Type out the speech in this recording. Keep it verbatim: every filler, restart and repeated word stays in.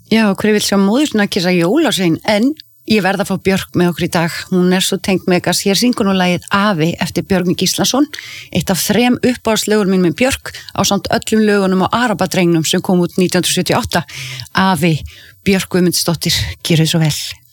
Já, hver vil sjá móður svona kissa jólasvein, en ég verð að fá Björk með okkur í dag. Hún er svo tengt Megas. Hér syngur hún lagið Afi eftir Björgvin Gíslason, eitt af þrem uppáhaldslögum mín með Björk ásamt öllum lögunum á Arabadrengnum sem kom út nítján hundruð sjötíu og átta. Afi, Björk Guðmundsdóttir, gjörið svo vel.